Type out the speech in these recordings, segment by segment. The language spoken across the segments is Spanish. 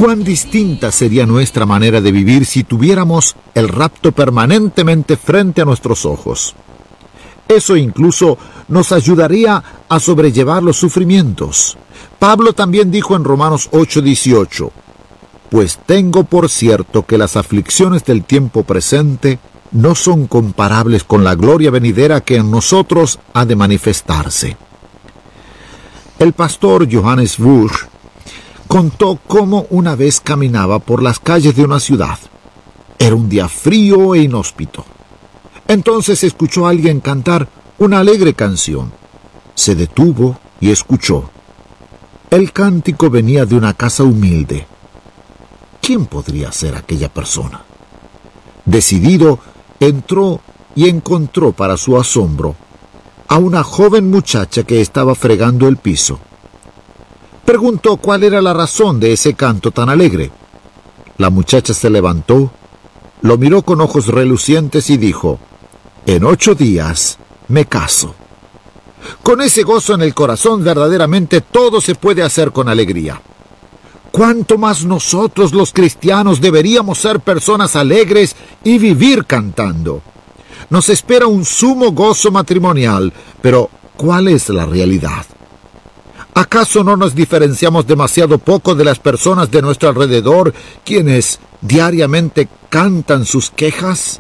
Cuán distinta sería nuestra manera de vivir si tuviéramos el rapto permanentemente frente a nuestros ojos. Eso incluso nos ayudaría a sobrellevar los sufrimientos. Pablo también dijo en Romanos 8:18, «Pues tengo por cierto que las aflicciones del tiempo presente no son comparables con la gloria venidera que en nosotros ha de manifestarse». El pastor Johannes Busch contó cómo una vez caminaba por las calles de una ciudad. Era un día frío e inhóspito. Entonces escuchó a alguien cantar una alegre canción. Se detuvo y escuchó. El cántico venía de una casa humilde. ¿Quién podría ser aquella persona? Decidido, entró y encontró para su asombro a una joven muchacha que estaba fregando el piso. Preguntó cuál era la razón de ese canto tan alegre. La muchacha se levantó, lo miró con ojos relucientes y dijo, «En 8 días me caso». Con ese gozo en el corazón, verdaderamente todo se puede hacer con alegría. ¿Cuánto más nosotros los cristianos deberíamos ser personas alegres y vivir cantando? Nos espera un sumo gozo matrimonial, pero ¿cuál es la realidad? ¿Acaso no nos diferenciamos demasiado poco de las personas de nuestro alrededor, quienes diariamente cantan sus quejas?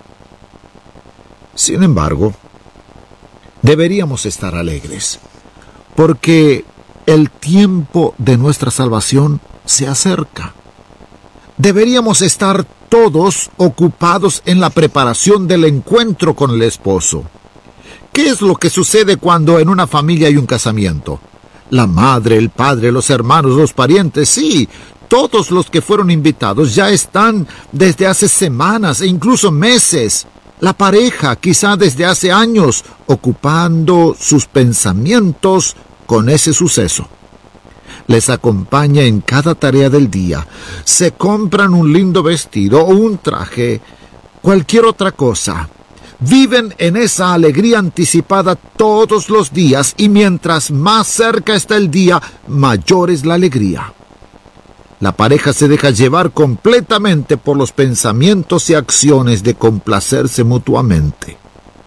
Sin embargo, deberíamos estar alegres, porque el tiempo de nuestra salvación se acerca. Deberíamos estar todos ocupados en la preparación del encuentro con el esposo. ¿Qué es lo que sucede cuando en una familia hay un casamiento? La madre, el padre, los hermanos, los parientes, sí, todos los que fueron invitados ya están desde hace semanas e incluso meses. La pareja, quizá desde hace años, ocupando sus pensamientos con ese suceso. Les acompaña en cada tarea del día. Se compran un lindo vestido o un traje, cualquier otra cosa. Viven en esa alegría anticipada todos los días y mientras más cerca está el día, mayor es la alegría. La pareja se deja llevar completamente por los pensamientos y acciones de complacerse mutuamente.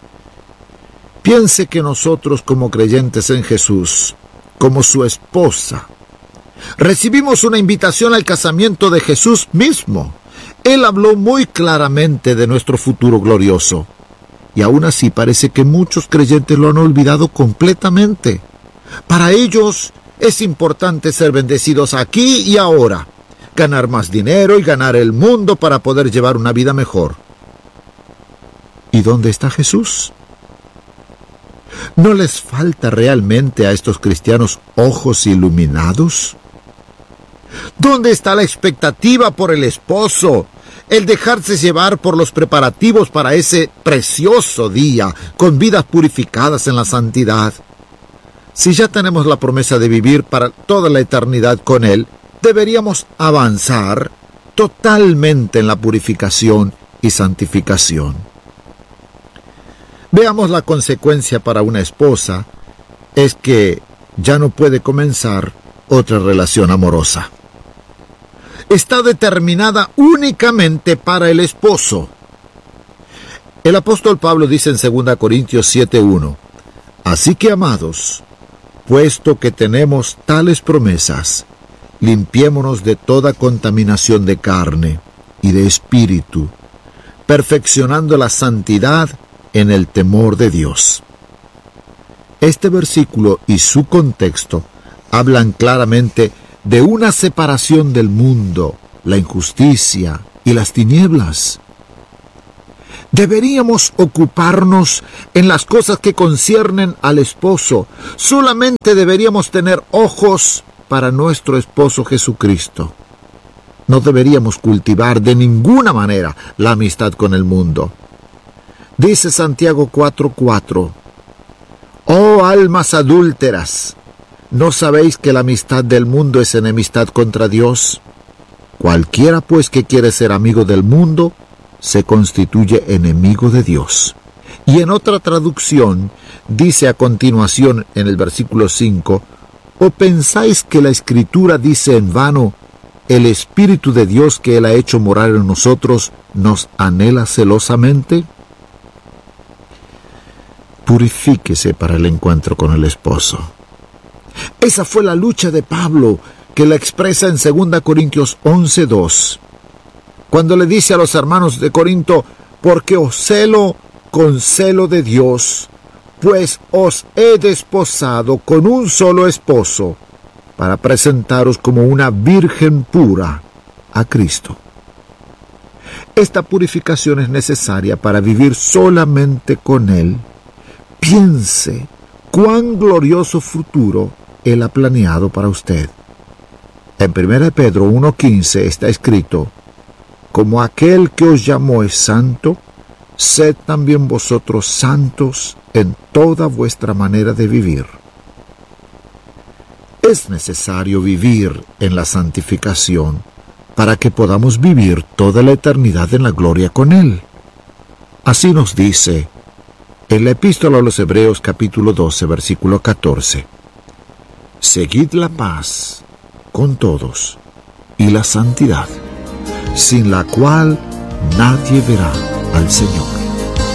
Piense que nosotros como creyentes en Jesús, como su esposa, recibimos una invitación al casamiento de Jesús mismo. Él habló muy claramente de nuestro futuro glorioso. Y aún así parece que muchos creyentes lo han olvidado completamente. Para ellos es importante ser bendecidos aquí y ahora, ganar más dinero y ganar el mundo para poder llevar una vida mejor. ¿Y dónde está Jesús? ¿No les falta realmente a estos cristianos ojos iluminados? ¿Dónde está la expectativa por el esposo? El dejarse llevar por los preparativos para ese precioso día, con vidas purificadas en la santidad. Si ya tenemos la promesa de vivir para toda la eternidad con Él, deberíamos avanzar totalmente en la purificación y santificación. Veamos la consecuencia para una esposa, es que ya no puede comenzar otra relación amorosa. Está determinada únicamente para el esposo. El apóstol Pablo dice en 2 Corintios 7:1, «Así que, amados, puesto que tenemos tales promesas, limpiémonos de toda contaminación de carne y de espíritu, perfeccionando la santidad en el temor de Dios». Este versículo y su contexto hablan claramente de una separación del mundo, la injusticia y las tinieblas. Deberíamos ocuparnos en las cosas que conciernen al esposo. Solamente deberíamos tener ojos para nuestro esposo Jesucristo. No deberíamos cultivar de ninguna manera la amistad con el mundo. Dice Santiago 4:4, «Oh almas adúlteras, ¿no sabéis que la amistad del mundo es enemistad contra Dios? Cualquiera pues que quiere ser amigo del mundo, se constituye enemigo de Dios». Y en otra traducción, dice a continuación en el versículo 5, «¿O pensáis que la Escritura dice en vano, el Espíritu de Dios que Él ha hecho morar en nosotros nos anhela celosamente? Purifíquese para el encuentro con el esposo. Esa fue la lucha de Pablo, que la expresa en 2 Corintios 11:2, cuando le dice a los hermanos de Corinto: porque os celo con celo de Dios, pues os he desposado con un solo esposo, para presentaros como una virgen pura a Cristo. Esta purificación es necesaria para vivir solamente con Él. Piense cuán glorioso futuro Él ha planeado para usted. En 1 Pedro 1:15 está escrito: como aquel que os llamó es santo, sed también vosotros santos en toda vuestra manera de vivir. Es necesario vivir en la santificación para que podamos vivir toda la eternidad en la gloria con Él. Así nos dice en la Epístola a los Hebreos capítulo 12, versículo 14: seguid la paz con todos y la santidad, sin la cual nadie verá al Señor.